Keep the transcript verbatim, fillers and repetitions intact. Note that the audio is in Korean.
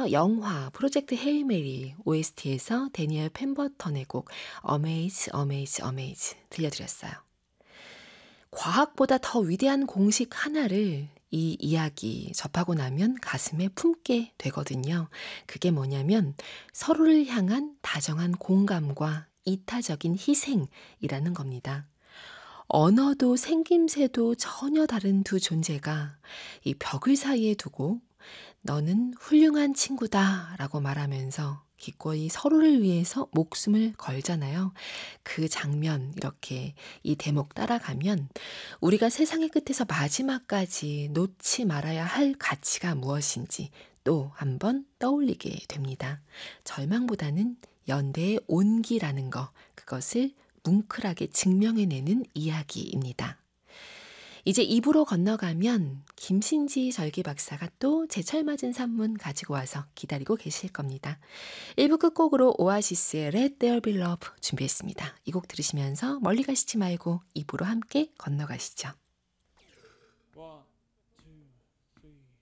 앞서 영화 프로젝트 헤일 메리 오에스티에서 데니얼 펜버턴의 곡 Amaze, Amaze, Amaze 들려드렸어요. 과학보다 더 위대한 공식 하나를 이 이야기 접하고 나면 가슴에 품게 되거든요. 그게 뭐냐면 서로를 향한 다정한 공감과 이타적인 희생이라는 겁니다. 언어도 생김새도 전혀 다른 두 존재가 이 벽을 사이에 두고 너는 훌륭한 친구다 라고 말하면서 기꺼이 서로를 위해서 목숨을 걸잖아요. 그 장면 이렇게 이 대목 따라가면 우리가 세상의 끝에서 마지막까지 놓지 말아야 할 가치가 무엇인지 또 한번 떠올리게 됩니다. 절망보다는 연대의 온기라는 거, 그것을 뭉클하게 증명해내는 이야기입니다. 이제 이 부로 건너가면 김신지 절기 박사가 또 제철 맞은 산문 가지고 와서 기다리고 계실 겁니다. 일 부 끝곡으로 오아시스의 Let There Be Love 준비했습니다. 이 곡 들으시면서 멀리 가시지 말고 이 부로 함께 건너가시죠. 와.